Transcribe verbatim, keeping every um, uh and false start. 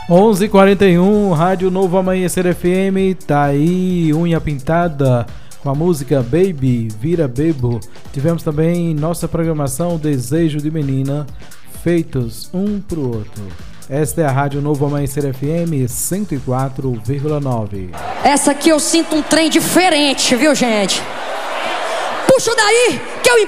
onze e quarenta e um, Rádio Novo Amanhecer F M, tá aí Unha Pintada com a música Baby, Vira Bebo. Tivemos também nossa programação Desejo de Menina, feitos um pro outro. Esta é a Rádio Novo Amanhecer F M cento e quatro vírgula nove. Essa aqui eu sinto um trem diferente, viu, gente? Puxa daí, que eu